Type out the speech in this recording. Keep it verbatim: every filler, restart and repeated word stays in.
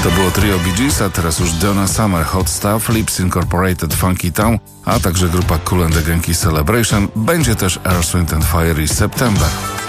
To było trio Bee Gees, a teraz już Donna Summer, Hot Stuff, Lips Incorporated, Funky Town, a także grupa Kool and the Gang i Celebration. Będzie też Earth, Wind and Fire i September.